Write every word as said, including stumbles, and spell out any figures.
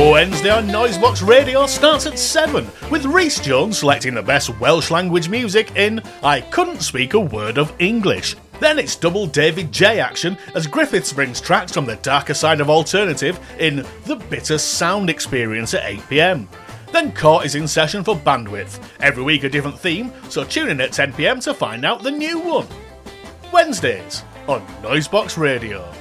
Wednesday on Noisebox Radio starts at seven, with Rhys Jones selecting the best Welsh language music in I Couldn't Speak a Word of English. Then it's double David J action as Griffiths brings tracks from the darker side of alternative in The Bitter Sound Experience at eight p m. Then Court is in session for Bandwidth. Every week a different theme, so tune in at ten p m to find out the new one. Wednesdays on Noisebox Radio.